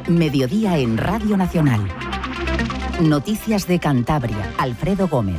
Mediodía en Radio Nacional. Noticias de Cantabria. Alfredo Gómez.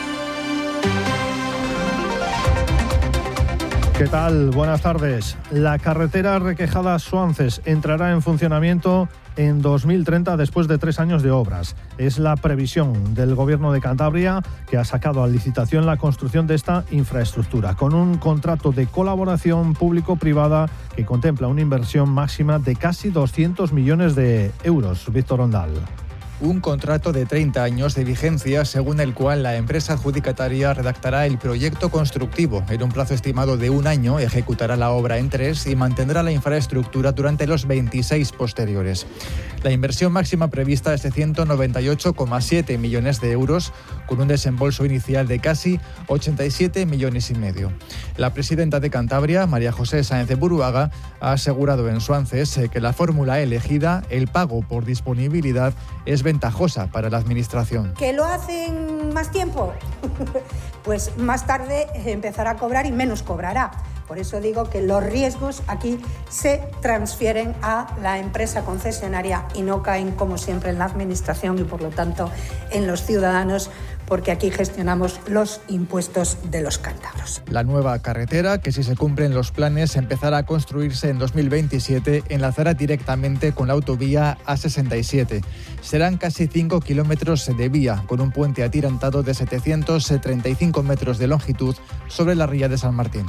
¿Qué tal? Buenas tardes. La carretera Requejada-Suances entrará en funcionamiento en 2030 después de 3 años de obras. Es la previsión del Gobierno de Cantabria, que ha sacado a licitación la construcción de esta infraestructura, con un contrato de colaboración público-privada que contempla una inversión máxima de casi 200 millones de euros. Víctor Ondal. Un contrato de 30 años de vigencia, según el cual la empresa adjudicataria redactará el proyecto constructivo. En un plazo estimado de 1 año, ejecutará la obra en 3 y mantendrá la infraestructura durante los 26 posteriores. La inversión máxima prevista es de 198,7 millones de euros, con un desembolso inicial de casi 87 millones y medio. La presidenta de Cantabria, María José Sáenz de Buruaga, ha asegurado en Suances que la fórmula elegida, el pago por disponibilidad, es ventajosa para la Administración. ¿Que lo hacen más tiempo? Pues más tarde empezará a cobrar y menos cobrará. Por eso digo que los riesgos aquí se transfieren a la empresa concesionaria y no caen, como siempre, en la Administración y, por lo tanto, en los ciudadanos, porque aquí gestionamos los impuestos de los cántabros. La nueva carretera, que si se cumplen los planes, empezará a construirse en 2027, enlazará directamente con la autovía A67. Serán casi 5 kilómetros de vía, con un puente atirantado de 735 metros de longitud sobre la ría de San Martín.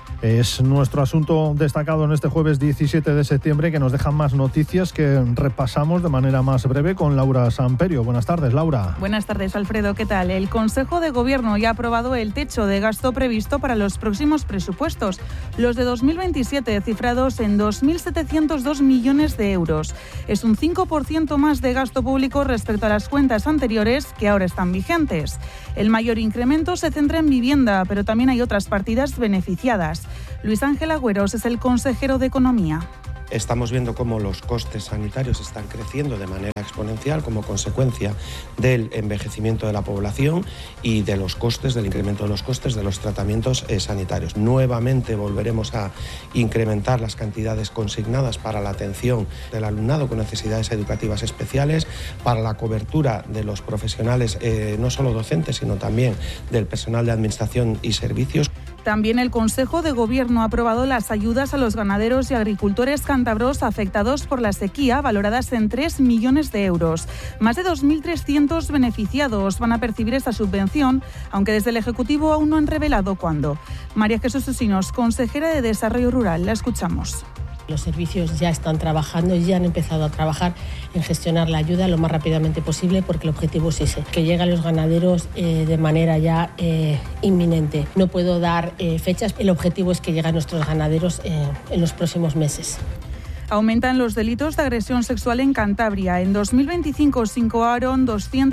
Es nuestro asunto destacado en este jueves 17 de septiembre, que nos dejan más noticias que repasamos de manera más breve con Laura Samperio. Buenas tardes, Laura. Buenas tardes, Alfredo. ¿Qué tal? El Consejo de Gobierno ya ha aprobado el techo de gasto previsto para los próximos presupuestos, los de 2027, cifrados en 2.702 millones de euros. Es un 5% más de gasto público respecto a las cuentas anteriores, que ahora están vigentes. El mayor incremento se centra en vivienda, pero también hay otras partidas beneficiadas. Luis Ángel Agüeros es el consejero de Economía. Estamos viendo cómo los costes sanitarios están creciendo de manera exponencial como consecuencia del envejecimiento de la población y de los costes, del incremento de los costes de los tratamientos sanitarios. Nuevamente volveremos a incrementar las cantidades consignadas para la atención del alumnado con necesidades educativas especiales, para la cobertura de los profesionales, no solo docentes, sino también del personal de administración y servicios. También el Consejo de Gobierno ha aprobado las ayudas a los ganaderos y agricultores cántabros afectados por la sequía, valoradas en 3 millones de euros. Más de 2.300 beneficiados van a percibir esta subvención, aunque desde el Ejecutivo aún no han revelado cuándo. María Jesús Usinos, consejera de Desarrollo Rural, la escuchamos. Los servicios ya están trabajando y ya han empezado a trabajar en gestionar la ayuda lo más rápidamente posible, porque el objetivo es ese, que llegue a los ganaderos de manera ya inminente. No puedo dar fechas, el objetivo es que llegue a nuestros ganaderos en los próximos meses. Aumentan los delitos de agresión sexual en Cantabria. En 2025 se incoaron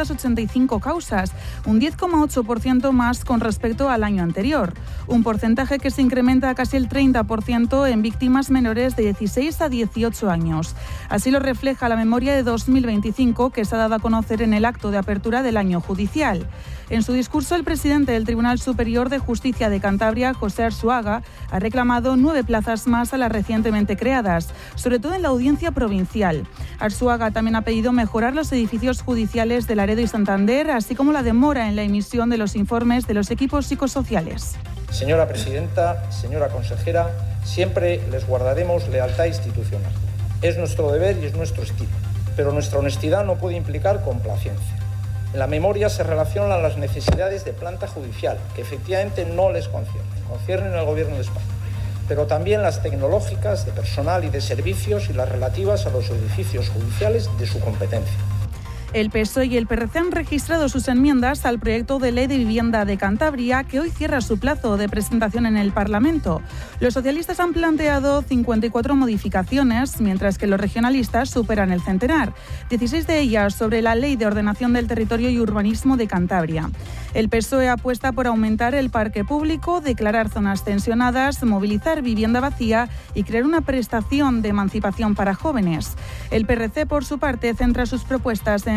285 causas, un 10,8% más con respecto al año anterior. Un porcentaje que se incrementa a casi el 30% en víctimas menores de 16 a 18 años. Así lo refleja la memoria de 2025 que se ha dado a conocer en el acto de apertura del año judicial. En su discurso, el presidente del Tribunal Superior de Justicia de Cantabria, José Arzuaga, ha reclamado 9 plazas más a las recientemente creadas, sobre todo en la audiencia provincial. Arzuaga también ha pedido mejorar los edificios judiciales de Laredo y Santander, así como la demora en la emisión de los informes de los equipos psicosociales. Señora presidenta, señora consejera, siempre les guardaremos lealtad institucional. Es nuestro deber y es nuestro estilo, pero nuestra honestidad no puede implicar complacencia. En la memoria se relacionan las necesidades de planta judicial, que efectivamente no les conciernen al Gobierno de España, pero también las tecnológicas, de personal y de servicios, y las relativas a los edificios judiciales de su competencia. El PSOE y el PRC han registrado sus enmiendas al proyecto de ley de vivienda de Cantabria, que hoy cierra su plazo de presentación en el Parlamento. Los socialistas han planteado 54 modificaciones, mientras que los regionalistas superan el centenar, 16 de ellas sobre la Ley de Ordenación del Territorio y Urbanismo de Cantabria. El PSOE apuesta por aumentar el parque público, declarar zonas tensionadas, movilizar vivienda vacía y crear una prestación de emancipación para jóvenes. El PRC, por su parte, centra sus propuestas en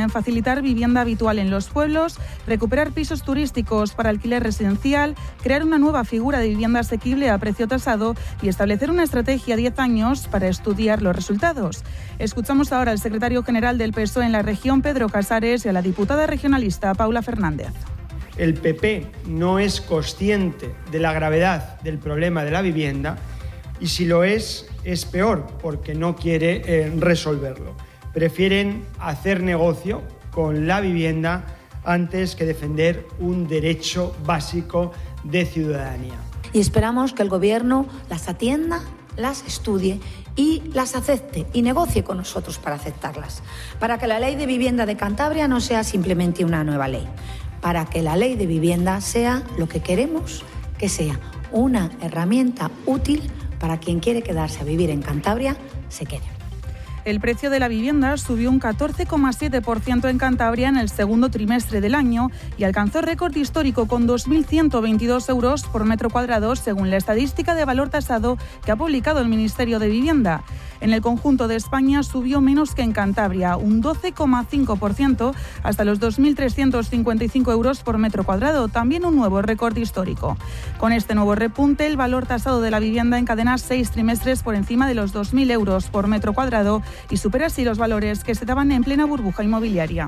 en facilitar vivienda habitual en los pueblos, recuperar pisos turísticos para alquiler residencial, crear una nueva figura de vivienda asequible a precio tasado y establecer una estrategia a 10 años para estudiar los resultados. Escuchamos ahora al secretario general del PSOE en la región, Pedro Casares, y a la diputada regionalista, Paula Fernández. El PP no es consciente de la gravedad del problema de la vivienda y si lo es peor porque no quiere resolverlo. Prefieren hacer negocio con la vivienda antes que defender un derecho básico de ciudadanía. Y esperamos que el Gobierno las atienda, las estudie y las acepte y negocie con nosotros para aceptarlas. Para que la Ley de Vivienda de Cantabria no sea simplemente una nueva ley. Para que la Ley de Vivienda sea lo que queremos que sea, una herramienta útil para quien quiere quedarse a vivir en Cantabria, se quede. El precio de la vivienda subió un 14,7% en Cantabria en el segundo trimestre del año y alcanzó récord histórico con 2.122 euros por metro cuadrado, según la estadística de valor tasado que ha publicado el Ministerio de Vivienda. En el conjunto de España subió menos que en Cantabria, un 12,5%, hasta los 2.355 euros por metro cuadrado, también un nuevo récord histórico. Con este nuevo repunte, el valor tasado de la vivienda encadena 6 trimestres por encima de los 2.000 euros por metro cuadrado y supera así los valores que se daban en plena burbuja inmobiliaria.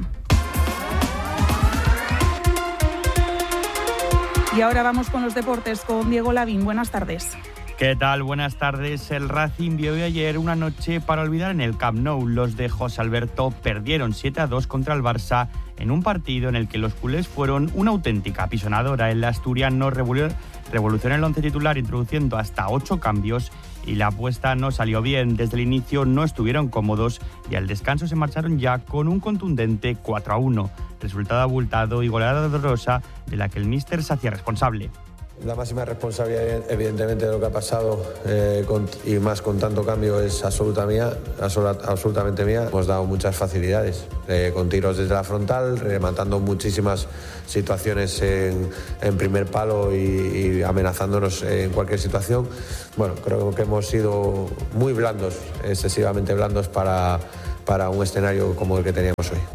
Y ahora vamos con los deportes con Diego Lavín. Buenas tardes. ¿Qué tal? Buenas tardes. El Racing vio ayer una noche para olvidar en el Camp Nou. Los de José Alberto perdieron 7-2 contra el Barça en un partido en el que los culés fueron una auténtica apisonadora. El asturiano revolucionó el once titular introduciendo hasta 8 cambios y la apuesta no salió bien. Desde el inicio no estuvieron cómodos y al descanso se marcharon ya con un contundente 4-1. Resultado abultado y goleada dolorosa de la que el míster se hacía responsable. La máxima responsabilidad, evidentemente, de lo que ha pasado y más con tanto cambio es absolutamente mía. Hemos dado muchas facilidades, con tiros desde la frontal, rematando muchísimas situaciones en primer palo y amenazándonos en cualquier situación. Bueno, creo que hemos sido muy blandos, excesivamente blandos para un escenario como el que teníamos hoy.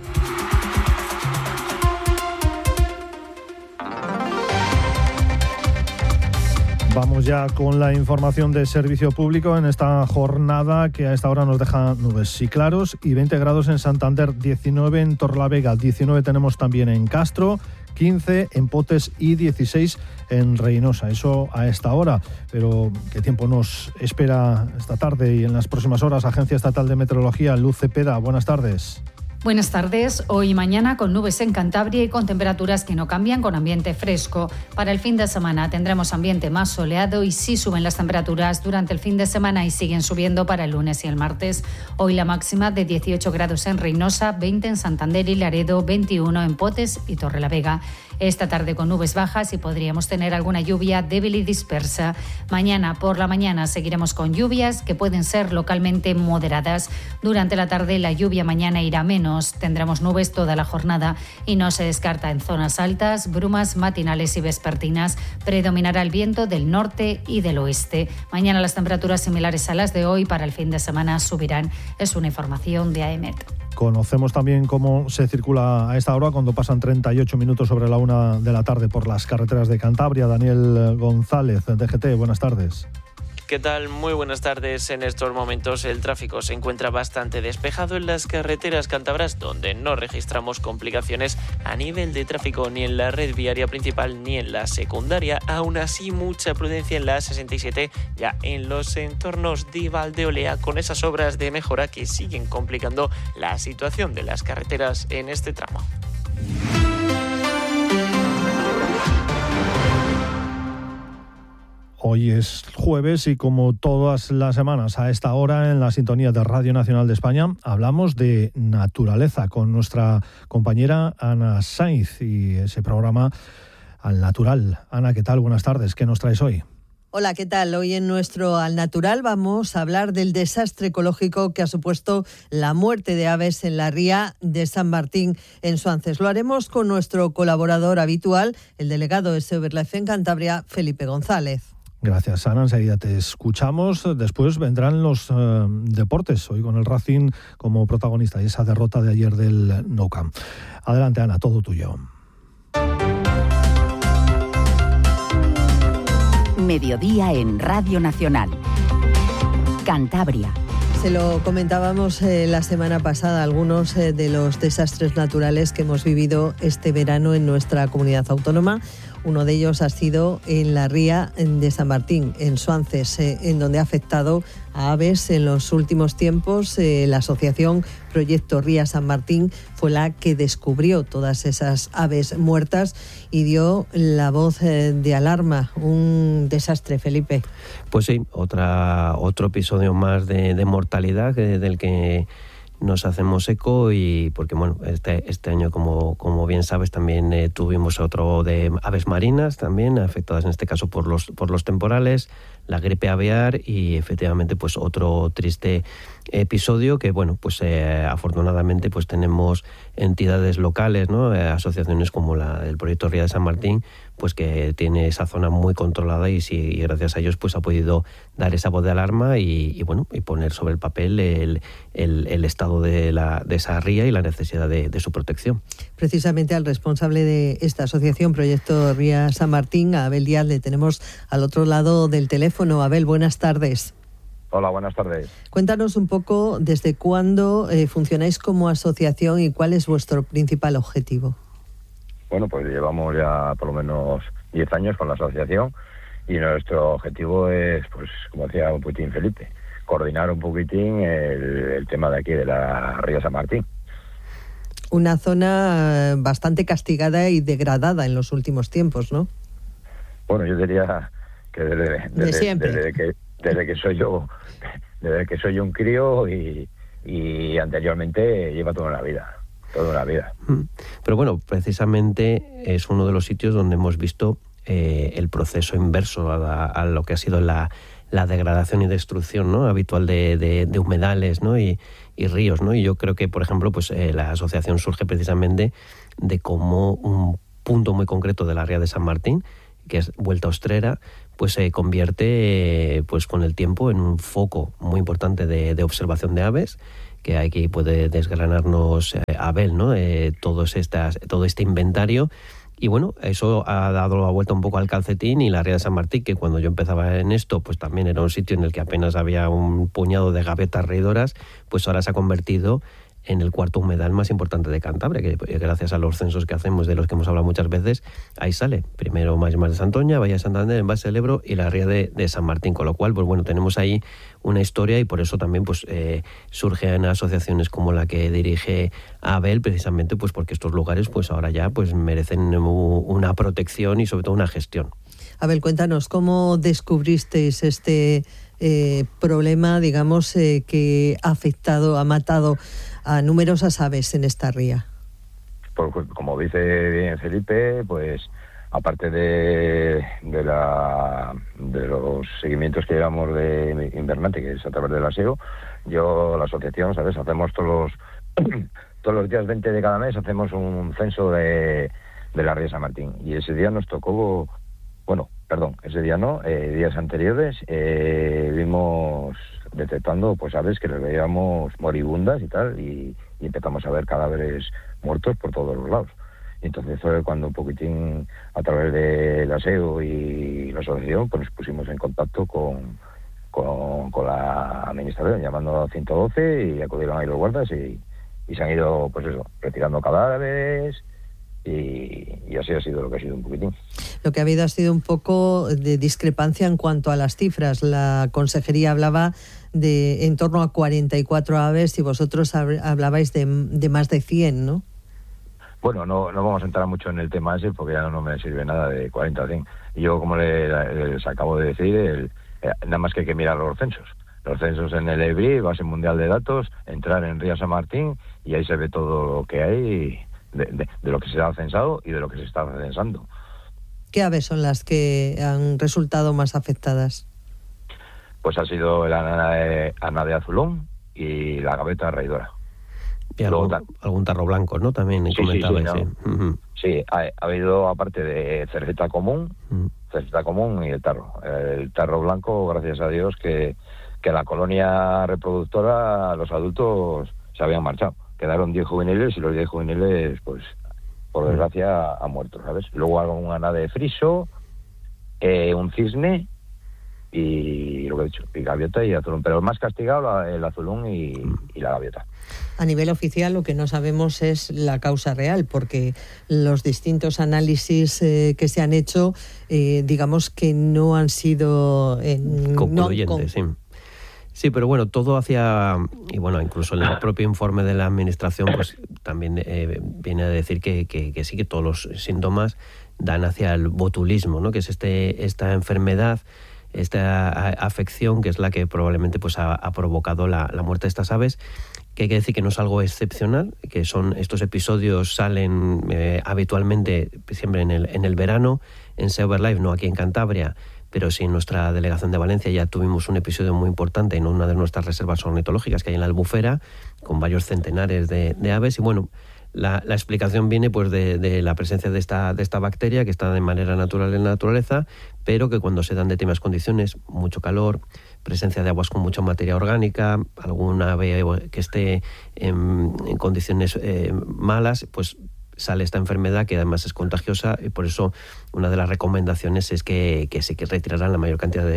Vamos ya con la información de servicio público en esta jornada que a esta hora nos deja nubes y claros y 20 grados en Santander, 19 en Torlavega, 19 tenemos también en Castro, 15 en Potes y 16 en Reynosa. Eso a esta hora, pero ¿qué tiempo nos espera esta tarde y en las próximas horas? Agencia Estatal de Meteorología, Luz Cepeda, buenas tardes. Buenas tardes. Hoy y mañana con nubes en Cantabria y con temperaturas que no cambian, con ambiente fresco. Para el fin de semana tendremos ambiente más soleado y sí suben las temperaturas durante el fin de semana y siguen subiendo para el lunes y el martes. Hoy la máxima de 18 grados en Reynosa, 20 en Santander y Laredo, 21 en Potes y Torrelavega. Esta tarde con nubes bajas y podríamos tener alguna lluvia débil y dispersa. Mañana por la mañana seguiremos con lluvias que pueden ser localmente moderadas. Durante la tarde la lluvia mañana irá menos. Tendremos nubes toda la jornada y no se descarta en zonas altas brumas matinales y vespertinas. Predominará el viento del norte y del oeste. Mañana las temperaturas similares a las de hoy, para el fin de semana subirán. Es una información de AEMET. Conocemos también cómo se circula a esta hora cuando pasan 38 minutos sobre la 1 de la tarde por las carreteras de Cantabria. Daniel González, DGT, buenas tardes. ¿Qué tal? Muy buenas tardes. En estos momentos el tráfico se encuentra bastante despejado en las carreteras cántabras, donde no registramos complicaciones a nivel de tráfico ni en la red viaria principal ni en la secundaria. Aún así, mucha prudencia en la A67, ya en los entornos de Valdeolea, con esas obras de mejora que siguen complicando la situación de las carreteras en este tramo. Hoy es jueves y como todas las semanas a esta hora en la sintonía de Radio Nacional de España hablamos de naturaleza con nuestra compañera Ana Sainz y ese programa Al Natural. Ana, ¿qué tal? Buenas tardes. ¿Qué nos traes hoy? Hola, ¿qué tal? Hoy en nuestro Al Natural vamos a hablar del desastre ecológico que ha supuesto la muerte de aves en la ría de San Martín en Suances. Lo haremos con nuestro colaborador habitual, el delegado de SeoBirdLife en Cantabria, Felipe González. Gracias, Ana. Enseguida te escuchamos. Después vendrán los deportes, hoy con el Racing como protagonista y esa derrota de ayer del Nou Camp. Adelante, Ana, todo tuyo. Mediodía en Radio Nacional. Cantabria. Se lo comentábamos la semana pasada, algunos de los desastres naturales que hemos vivido este verano en nuestra comunidad autónoma. Uno de ellos ha sido en la ría de San Martín, en Suances, en donde ha afectado a aves en los últimos tiempos. La asociación Proyecto Ría San Martín fue la que descubrió todas esas aves muertas y dio la voz de alarma. Un desastre, Felipe. Pues sí, otro episodio más de mortalidad del que nos hacemos eco, y porque bueno, este año como bien sabes también tuvimos otro de aves marinas también afectadas, en este caso por los temporales, la gripe aviar, y efectivamente pues otro triste episodio que bueno, pues afortunadamente pues tenemos entidades locales, ¿no? Asociaciones como el Proyecto Ría de San Martín, pues que tiene esa zona muy controlada, y gracias a ellos pues ha podido dar esa voz de alarma y poner sobre el papel el estado de esa ría y la necesidad de su protección. Precisamente al responsable de esta asociación Proyecto Ría San Martín, a Abel Díaz, le tenemos al otro lado del teléfono. Abel, buenas tardes. Hola, buenas tardes. Cuéntanos un poco desde cuándo funcionáis como asociación y cuál es vuestro principal objetivo. Bueno, pues llevamos ya por lo menos 10 años con la asociación, y nuestro objetivo es, pues como decía un poquitín Felipe, coordinar un poquitín el tema de aquí de la ría San Martín. Una zona bastante castigada y degradada en los últimos tiempos, ¿no? Bueno, yo diría que desde que soy yo un crío y anteriormente lleva toda una vida. Pero bueno, precisamente es uno de los sitios donde hemos visto el proceso inverso a lo que ha sido la degradación y destrucción, ¿no?, habitual de humedales, ¿no?, y ríos, ¿no? Y yo creo que, por ejemplo, pues la asociación surge precisamente de cómo un punto muy concreto de la ría de San Martín, que es Vuelta Ostrera, pues se convierte pues con el tiempo en un foco muy importante de observación de aves, que aquí puede desgranarnos Abel, ¿no? Todo este inventario. Y bueno, eso ha dado la vuelta un poco al calcetín, y la ría de San Martín, que cuando yo empezaba en esto, pues también era un sitio en el que apenas había un puñado de gaviotas reidoras, pues ahora se ha convertido en el cuarto humedal más importante de Cantabria, que gracias a los censos que hacemos, de los que hemos hablado muchas veces, ahí sale. Primero Marismas de Santoña, Valle de Santander, Embalse del Ebro y la ría de San Martín, con lo cual, pues bueno, tenemos ahí una historia, y por eso también pues surgen asociaciones como la que dirige Abel, precisamente pues porque estos lugares pues ahora ya pues merecen una protección y sobre todo una gestión. Abel, cuéntanos, ¿cómo descubristeis este problema, digamos, que ha matado a numerosas aves en esta ría? Pues, como dice bien Felipe, pues aparte de los seguimientos que llevamos de invernante, que es a través del aseo, la asociación, ¿sabes?, hacemos todos los días 20 de cada mes hacemos un censo de la ría San Martín, y ese día nos tocó, ese día no, días anteriores vimos detectando pues aves que les veíamos moribundas y tal, y empezamos a ver cadáveres muertos por todos los lados. Y entonces fue cuando un poquitín, a través del aseo y la asociación, pues nos pusimos en contacto con la administración, llamando a 112, y acudieron ahí los guardas y se han ido, pues eso, retirando cadáveres, y así ha sido lo que ha sido un poquitín. Lo que ha habido ha sido un poco de discrepancia en cuanto a las cifras. La consejería hablaba de en torno a 44 aves y vosotros hablabais de más de 100, ¿no? Bueno, no vamos a entrar mucho en el tema ese porque ya no me sirve nada de 40 o 100. Y yo, como les acabo de decir, nada más que hay que mirar los censos. Los censos en el EBRI, Base Mundial de Datos, entrar en Ría San Martín, y ahí se ve todo lo que hay de lo que se ha censado y de lo que se está censando. ¿Qué aves son las que han resultado más afectadas? Pues ha sido la ana de azulón y la gaviota reidora. Y algún tarro blanco, ¿no? También comentaba. Sí, ha habido, aparte de cerceta común, cesta común y el tarro. El tarro blanco, gracias a Dios, que la colonia reproductora, los adultos se habían marchado. Quedaron 10 juveniles y los 10 juveniles, pues, por desgracia, han muerto, ¿sabes? Luego algo, un ave de friso, un cisne y lo que he dicho, y gaviota y azulón. Pero el más castigado, el azulón y la gaviota. A nivel oficial lo que no sabemos es la causa real, porque los distintos análisis que se han hecho, digamos que no han sido concluyentes, sí. Sí, pero bueno, todo hacia, y bueno, incluso en el propio informe de la administración, pues también viene a decir que sí, que todos los síntomas dan hacia el botulismo, ¿no? Que es esta enfermedad, esta afección, que es la que probablemente pues ha provocado la muerte de estas aves, que hay que decir que no es algo excepcional, que estos episodios salen habitualmente siempre en el verano, en Sea Life, no aquí en Cantabria, pero sí en nuestra delegación de Valencia ya tuvimos un episodio muy importante en una de nuestras reservas ornitológicas que hay en la Albufera, con varios centenares de aves, y bueno, la explicación viene pues de la presencia de esta bacteria que está de manera natural en la naturaleza, pero que cuando se dan determinadas condiciones, mucho calor, presencia de aguas con mucha materia orgánica, alguna ave que esté en condiciones malas, pues sale esta enfermedad que además es contagiosa, y por eso una de las recomendaciones es que se retirarán la mayor cantidad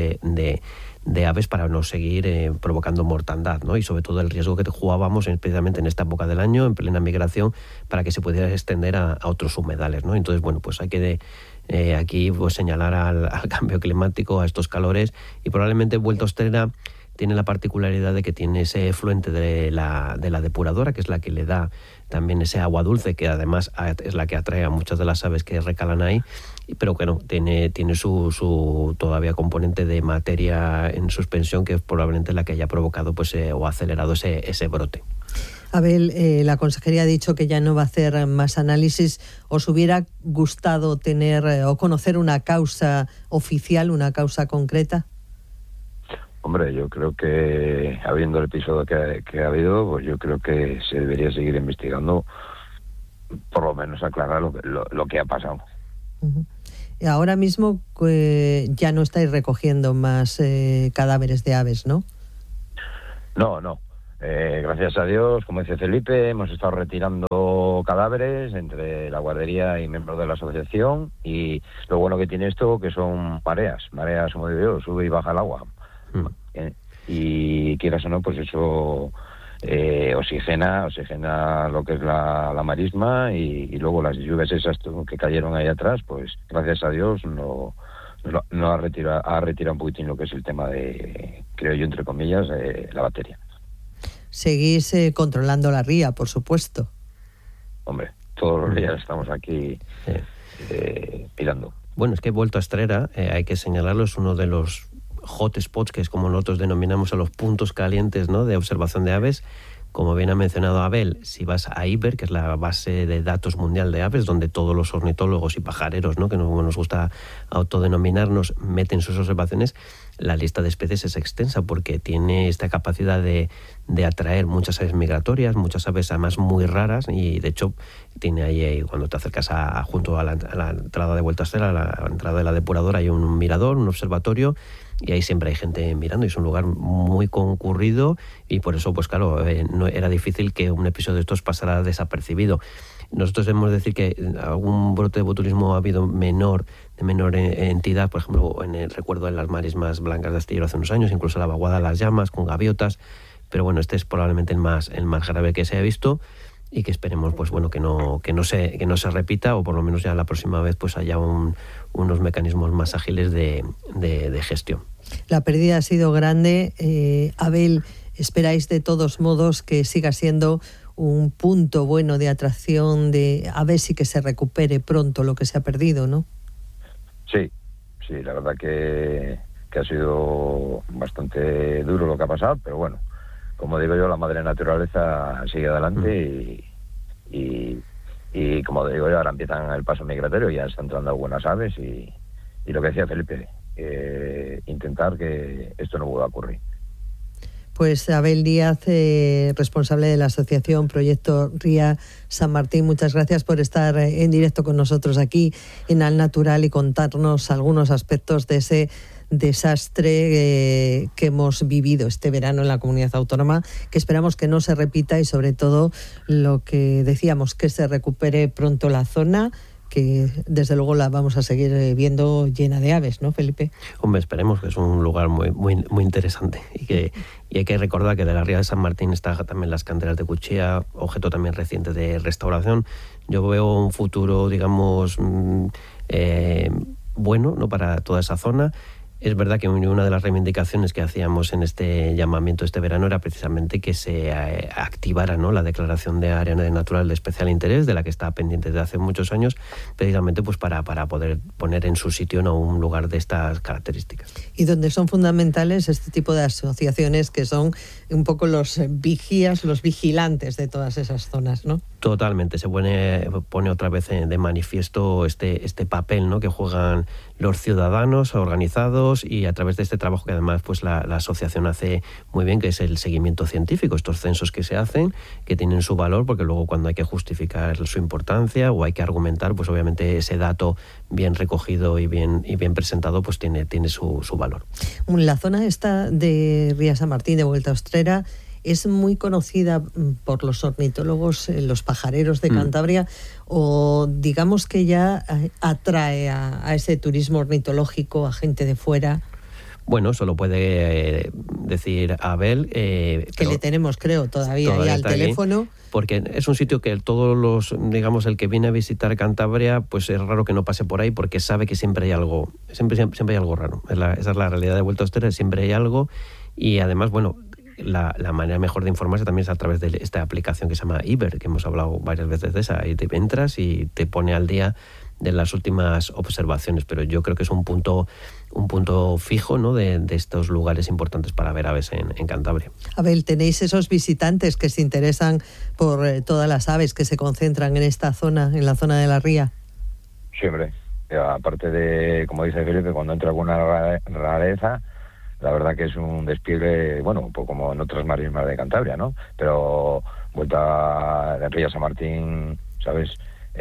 de aves para no seguir provocando mortandad, ¿no? Y sobre todo el riesgo que jugábamos especialmente en esta época del año, en plena migración, para que se pudiera extender a otros humedales, ¿no? Entonces, bueno, pues hay que aquí pues señalar al cambio climático, a estos calores, y probablemente Vuelta Ostrera tiene la particularidad de que tiene ese efluente de la depuradora, que es la que le da también ese agua dulce, que además es la que atrae a muchas de las aves que recalan ahí, pero que no, tiene su todavía componente de materia en suspensión, que es probablemente la que haya provocado pues o acelerado ese brote. Abel, la consejería ha dicho que ya no va a hacer más análisis. ¿Os hubiera gustado tener o conocer una causa oficial, una causa concreta? Hombre, yo creo que, habiendo el episodio que ha habido, pues yo creo que se debería seguir investigando, por lo menos aclarar lo que ha pasado. Uh-huh. Ahora mismo ya no estáis recogiendo más cadáveres de aves, ¿no? No. Gracias a Dios, como dice Felipe, hemos estado retirando cadáveres entre la guardería y miembros de la asociación, y lo bueno que tiene esto que son mareas, como digo yo, sube y baja el agua. Y quieras o no, pues eso oxigena lo que es la marisma, y luego las lluvias esas que cayeron ahí atrás, pues gracias a Dios no ha retirado un poquitín lo que es el tema de, creo yo, entre comillas, la bacteria. Seguís controlando la ría, por supuesto. Hombre, todos los días estamos aquí mirando. Bueno, es que Vuelta Ostrera, hay que señalarlo, es uno de los hotspots, que es como nosotros denominamos a los puntos calientes, ¿no?, de observación de aves. Como bien ha mencionado Abel, si vas a IBER, que es la base de datos mundial de aves, donde todos los ornitólogos y pajareros, ¿no?, que nos gusta autodenominarnos, meten sus observaciones, la lista de especies es extensa, porque tiene esta capacidad de atraer muchas aves migratorias, muchas aves además muy raras, y de hecho tiene ahí, cuando te acercas junto a la entrada de Vuelta Ostrera, a la entrada de la depuradora, hay un mirador, un observatorio, y ahí siempre hay gente mirando, y es un lugar muy concurrido, y por eso, pues claro, no era difícil que un episodio de estos pasara desapercibido. Nosotros debemos decir que algún brote de botulismo ha habido de menor entidad, por ejemplo, recuerdo en las marismas blancas de Astillero hace unos años, incluso la vaguada de las llamas con gaviotas, pero bueno, este es probablemente el más grave que se haya visto, y que esperemos pues bueno que no se repita, o por lo menos ya la próxima vez pues haya unos mecanismos más ágiles de gestión. La pérdida ha sido grande. Abel, ¿esperáis de todos modos que siga siendo un punto bueno de atracción de aves y que se recupere pronto lo que se ha perdido, ¿no? Sí, la verdad que ha sido bastante duro lo que ha pasado, pero bueno, como digo yo, la madre naturaleza sigue adelante, y como digo yo, ahora empiezan el paso migratorio, ya están entrando algunas aves, y lo que decía Felipe, intentar que esto no vuelva a ocurrir. Pues Abel Díaz, responsable de la asociación Proyecto Ría San Martín, muchas gracias por estar en directo con nosotros aquí en Al Natural y contarnos algunos aspectos de ese desastre que hemos vivido este verano en la comunidad autónoma, que esperamos que no se repita y sobre todo lo que decíamos, que se recupere pronto la zona, que desde luego la vamos a seguir viendo llena de aves, ¿no, Felipe? Hombre, esperemos, que es un lugar muy interesante y hay que recordar que de la Ría de San Martín está también las canteras de Cuchilla, objeto también reciente de restauración. Yo veo un futuro, digamos, bueno, ¿no?, para toda esa zona. Es verdad que una de las reivindicaciones que hacíamos en este llamamiento este verano era precisamente que se activara, ¿no?, la declaración de área natural de especial interés, de la que está pendiente desde hace muchos años, precisamente pues para poder poner en su sitio, ¿no?, un lugar de estas características. Y donde son fundamentales este tipo de asociaciones que son un poco los vigías, los vigilantes de todas esas zonas, ¿no? Totalmente, se pone otra vez de manifiesto este papel, ¿no?, que juegan los ciudadanos organizados, y a través de este trabajo que además pues la asociación hace muy bien, que es el seguimiento científico, estos censos que se hacen, que tienen su valor, porque luego cuando hay que justificar su importancia o hay que argumentar, pues obviamente ese dato bien recogido y bien presentado pues tiene su valor. La zona esta de Ría San Martín, de Vuelta Ostrera, es muy conocida por los ornitólogos, los pajareros de Cantabria, o digamos que ya atrae a ese turismo ornitológico, a gente de fuera. Bueno, eso lo puede decir Abel. Que le tenemos, creo, todavía ahí al teléfono. Aquí, porque es un sitio que todos los, digamos, el que viene a visitar Cantabria, pues es raro que no pase por ahí, porque sabe que siempre hay algo, siempre hay algo raro. Esa es la realidad de Vuelta Ostrera, siempre hay algo, y además, bueno, la manera mejor de informarse también es a través de esta aplicación que se llama Iber, que hemos hablado varias veces de esa, y te entras y te pone al día de las últimas observaciones, pero yo creo que es un punto fijo, ¿no?, de estos lugares importantes para ver aves en Cantabria. Abel, ¿tenéis esos visitantes que se interesan por todas las aves que se concentran en esta zona, en la zona de la ría? Sí, hombre. Aparte de, como dice Felipe, cuando entra alguna rareza, la verdad que es un despliegue, bueno, un poco como en otras marismas de Cantabria, ¿no? Pero Vuelta de Ría San Martín, ¿sabes?,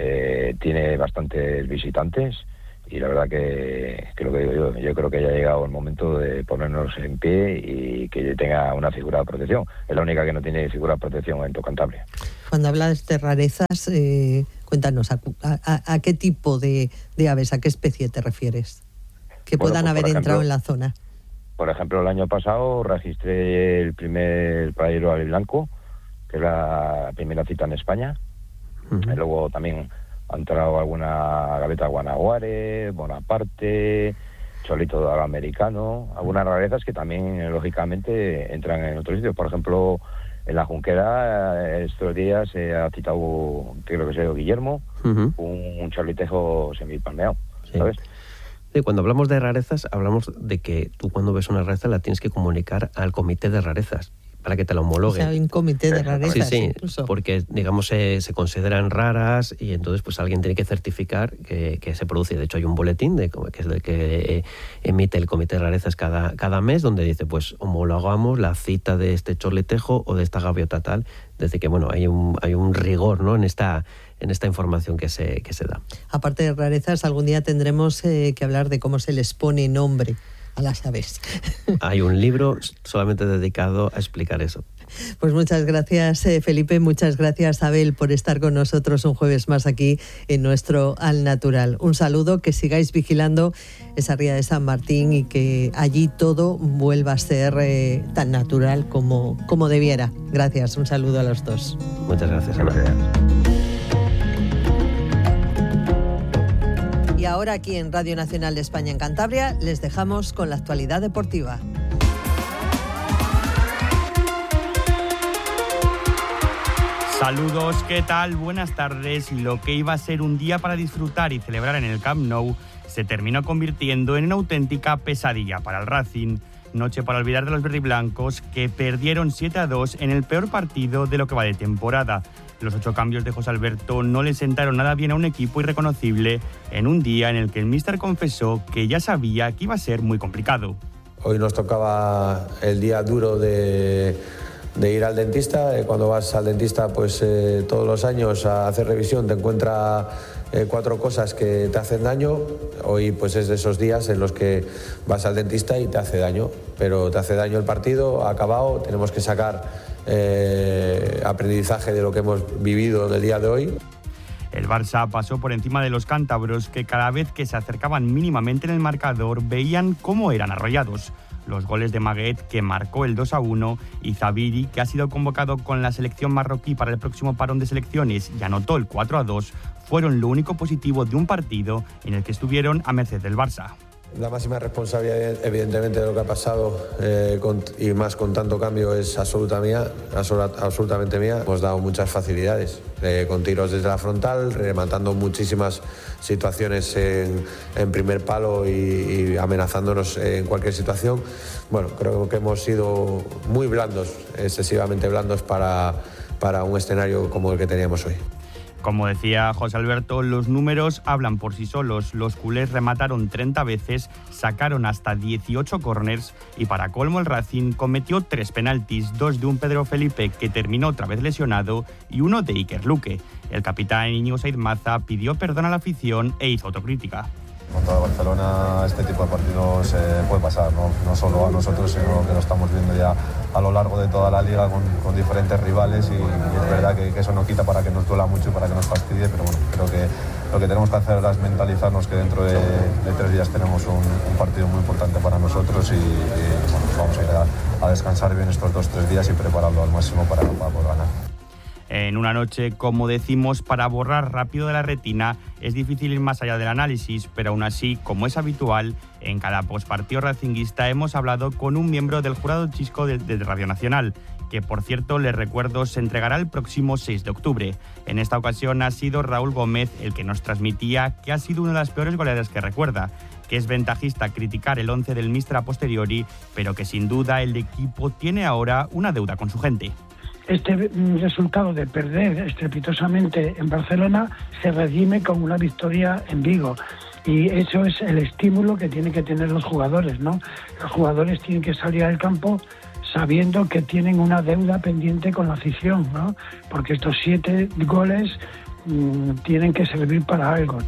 tiene bastantes visitantes, y la verdad que lo que digo yo creo que ya ha llegado el momento de ponernos en pie y que tenga una figura de protección. Es la única que no tiene figura de protección en todo Cantabria. Cuando hablas de rarezas, cuéntanos, ¿a qué tipo de aves, a qué especie te refieres? Que puedan pues, haber entrado en la zona. Por ejemplo, el año pasado registré el primer playero albiblanco, que es la primera cita en España. Uh-huh. Y luego también ha entrado alguna gaveta guanaguare, bonaparte, cholito americano, algunas rarezas que también, lógicamente, entran en otros sitios. Por ejemplo, en la Junquera, estos días se ha citado, creo que se ha ido Guillermo, uh-huh, un cholitejo semipalmeado, sí, ¿sabes? Sí, cuando hablamos de rarezas, hablamos de que tú cuando ves una rareza la tienes que comunicar al comité de rarezas para que te la homologue. O sea, hay un comité de rarezas. Sí, incluso. Porque digamos se consideran raras y entonces pues alguien tiene que certificar que se produce. De hecho hay un boletín que es el que emite el comité de rarezas cada mes, donde dice pues homologamos la cita de este chorlitejo o de esta gaviota tal. Desde que bueno hay un rigor, ¿no?, en esta información que se da. Aparte de rarezas, algún día tendremos que hablar de cómo se les pone nombre a las aves. Hay un libro solamente dedicado a explicar eso. Pues muchas gracias, Felipe, muchas gracias, Abel, por estar con nosotros un jueves más aquí en nuestro Al Natural. Un saludo, que sigáis vigilando esa ría de San Martín y que allí todo vuelva a ser tan natural como debiera. Gracias, un saludo a los dos. Muchas gracias, Ana. Y ahora aquí en Radio Nacional de España en Cantabria les dejamos con la actualidad deportiva. Saludos, ¿qué tal? Buenas tardes. Lo que iba a ser un día para disfrutar y celebrar en el Camp Nou se terminó convirtiendo en una auténtica pesadilla para el Racing. Noche para olvidar de los verdiblancos, que perdieron 7-2 en el peor partido de lo que va de temporada. Los 8 cambios de José Alberto no le sentaron nada bien a un equipo irreconocible en un día en el que el míster confesó que ya sabía que iba a ser muy complicado. Hoy nos tocaba el día duro de ir al dentista. Cuando vas al dentista, pues todos los años a hacer revisión te encuentra 4 cosas que te hacen daño. Hoy pues es de esos días en los que vas al dentista y te hace daño, pero te hace daño el partido, ha acabado, tenemos que sacar aprendizaje de lo que hemos vivido en el día de hoy. El Barça pasó por encima de los cántabros, que cada vez que se acercaban mínimamente en el marcador veían cómo eran arrollados. Los goles de Maguet, que marcó el 2-1, y Zabiri, que ha sido convocado con la selección marroquí para el próximo parón de selecciones y anotó el 4-2, fueron lo único positivo de un partido en el que estuvieron a merced del Barça. La máxima responsabilidad, evidentemente, de lo que ha pasado y más con tanto cambio es absolutamente mía. Hemos dado muchas facilidades, con tiros desde la frontal, rematando muchísimas situaciones en primer palo y amenazándonos en cualquier situación. Bueno, creo que hemos sido muy blandos, excesivamente blandos para un escenario como el que teníamos hoy. Como decía José Alberto, los números hablan por sí solos. Los culés remataron 30 veces, sacaron hasta 18 córners y para colmo el Racing cometió 3 penaltis, 2 de un Pedro Felipe que terminó otra vez lesionado y 1 de Iker Luque. El capitán Íñigo Said Maza pidió perdón a la afición e hizo autocrítica. Contra Barcelona este tipo de partidos puede pasar, no solo a nosotros, sino que lo estamos viendo ya a lo largo de toda la liga con diferentes rivales y es verdad que eso no quita para que nos duela mucho y para que nos fastidie, pero bueno, creo que lo que tenemos que hacer ahora es mentalizarnos que dentro de 3 días tenemos un partido muy importante para nosotros y bueno, vamos a ir a descansar bien estos 2-3 días y prepararlo al máximo para poder ganar. En una noche, como decimos, para borrar rápido de la retina es difícil ir más allá del análisis, pero aún así, como es habitual, en cada postpartido racinguista hemos hablado con un miembro del jurado chisco de Radio Nacional, que por cierto, les recuerdo, se entregará el próximo 6 de octubre. En esta ocasión ha sido Raúl Gómez el que nos transmitía que ha sido una de las peores goleadas que recuerda, que es ventajista criticar el 11 del míster a posteriori, pero que sin duda el equipo tiene ahora una deuda con su gente. Este resultado de perder estrepitosamente en Barcelona se redime con una victoria en Vigo. Y eso es el estímulo que tienen que tener los jugadores, ¿no? Los jugadores tienen que salir al campo sabiendo que tienen una deuda pendiente con la afición, ¿no? Porque estos 7 goles tienen que servir para algo.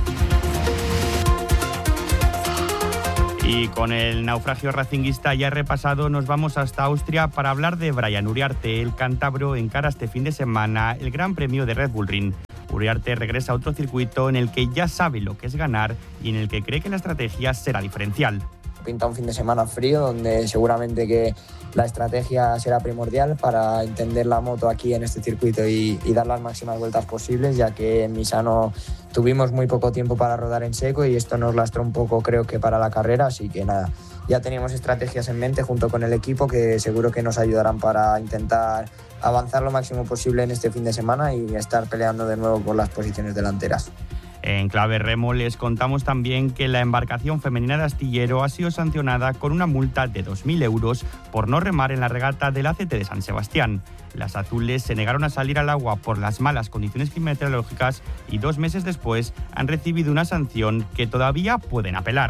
Y con el naufragio racinguista ya repasado, nos vamos hasta Austria para hablar de Brian Uriarte. El cántabro encara este fin de semana el Gran Premio de Red Bull Ring. Uriarte regresa a otro circuito en el que ya sabe lo que es ganar y en el que cree que la estrategia será diferencial. Pinta un fin de semana frío donde seguramente que la estrategia será primordial para entender la moto aquí en este circuito y dar las máximas vueltas posibles, ya que en Misano tuvimos muy poco tiempo para rodar en seco y esto nos lastró un poco, creo que para la carrera, así que nada, ya teníamos estrategias en mente junto con el equipo que seguro que nos ayudarán para intentar avanzar lo máximo posible en este fin de semana y estar peleando de nuevo por las posiciones delanteras. En clave remo les contamos también que la embarcación femenina de Astillero ha sido sancionada con una multa de 2.000 euros por no remar en la regata del ACT de San Sebastián. Las azules se negaron a salir al agua por las malas condiciones climatológicas y 2 meses después han recibido una sanción que todavía pueden apelar.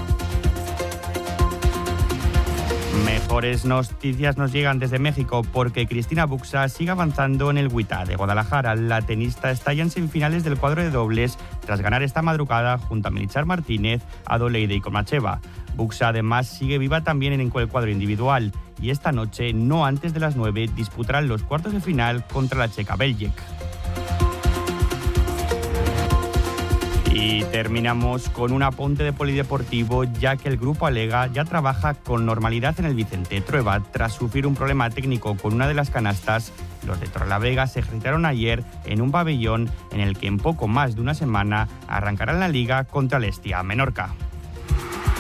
Mejores noticias nos llegan desde México porque Cristina Buxa sigue avanzando en el WTA de Guadalajara. La tenista está ya en semifinales del cuadro de dobles tras ganar esta madrugada junto a Melitxar Martínez, Adoleide y Komacheva. Buxa además sigue viva también en el cuadro individual y esta noche, no antes de las 9, disputarán los cuartos de final contra la checa Beljek. Y terminamos con un apunte de polideportivo, ya que el Grupo Alega ya trabaja con normalidad en el Vicente Trueba. Tras sufrir un problema técnico con una de las canastas, los de Torrelavega se ejercitaron ayer en un pabellón en el que en poco más de una semana arrancarán la liga contra el Estia Menorca.